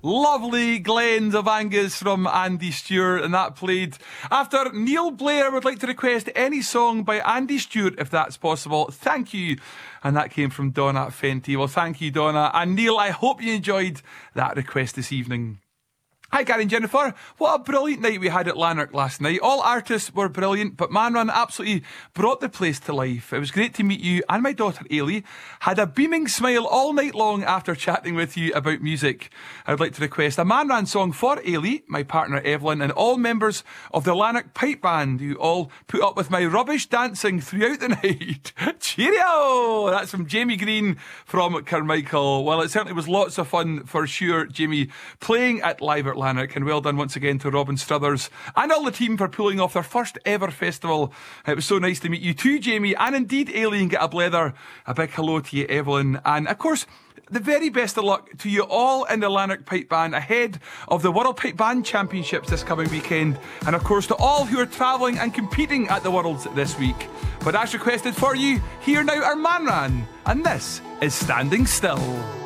Lovely Glens of Angus from Andy Stewart, and that played after Neil Blair would like to request any song by Andy Stewart if that's possible. Thank you. And that came from Donna Fenty. Well, thank you, Donna. And Neil, I hope you enjoyed that request this evening. Hi Gary and Jennifer, what a brilliant night we had at Lanark last night. All artists were brilliant, but Manran absolutely brought the place to life. It was great to meet you, and my daughter Ailey had a beaming smile all night long after chatting with you about music. I would like to request a Manran song for Ailey, my partner Evelyn, and all members of the Lanark Pipe Band who all put up with my rubbish dancing throughout the night. Cheerio! That's from Jamie Green from Carmichael. Well, it certainly was lots of fun for sure, Jamie, playing at Live at Lanark, and well done once again to Robin Struthers and all the team for pulling off their first ever festival. It was so nice to meet you too, Jamie, and indeed Ailey, and get a blether. A big hello to you, Evelyn, and of course the very best of luck to you all in the Lanark Pipe Band ahead of the World Pipe Band Championships this coming weekend, and of course to all who are travelling and competing at the Worlds this week. But as requested for you, here now are Manran, and this is Standing Still.